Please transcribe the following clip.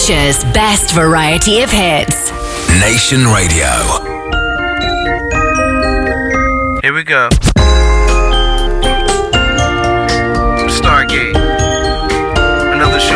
Pembrokeshire's best variety of hits. Nation Radio. Here we go.